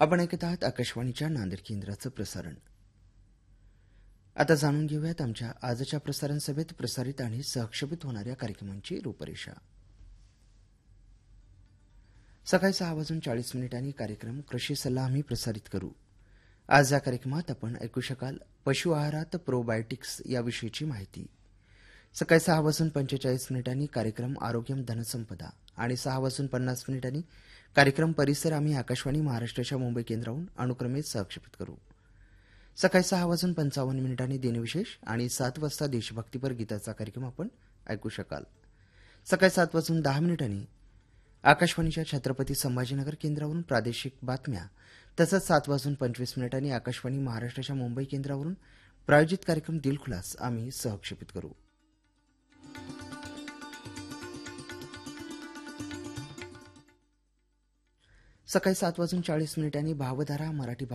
आपण ऐकत आहात आकाशवाणीच्या नांदेड केंद्राचं प्रसारण. आता जाणून घेऊयात आमच्या आजच्या प्रसारण सभेत प्रसारित आणि सहक्षेपित होणाऱ्या कार्यक्रमांची रूपरेषा. सकाळी 6:40 कार्यक्रम कृषी सल्ला आम्ही प्रसारित करू. आज या कार्यक्रमात आपण ऐकू शकाल पशु आहारात प्रोबायोटिक्स याविषयीची माहिती. सकाळी 6:45 कार्यक्रम आरोग्यम धनसंपदा आणि 6:50 कार्यक्रम परिसर आम्ही आकाशवाणी महाराष्ट्राच्या मुंबई केंद्रावरून अनुक्रमे सहक्षेपित करू. सकाळी 6:55 दिनविशेष आणि 7 वाजता देशभक्तीपर गीताचा कार्यक्रम आपण ऐकू शकाल. सकाळी 7:10 आकाशवाणीच्या छत्रपती संभाजीनगर केंद्रावरून प्रादेशिक बातम्या तसंच 7:25 आकाशवाणी महाराष्ट्राच्या मुंबई केंद्रावरून प्रायोजित कार्यक्रम दिलखुलास आम्ही सहक्षेपित करू. सकाळी 7:40 भावधारा मराठी